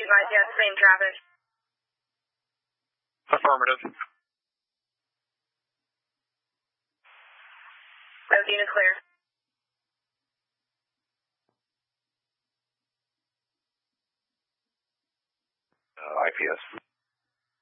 advise, yes, same traffic. Affirmative. Modine is clear. IPS.